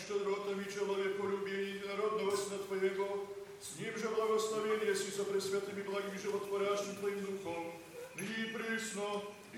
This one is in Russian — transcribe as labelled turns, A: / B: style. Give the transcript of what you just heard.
A: щедротами человеколюбия народного Сына Твоего, с Ним же благословение си со пресвятым и благим животворящим Твоим Духом, ныне и присно,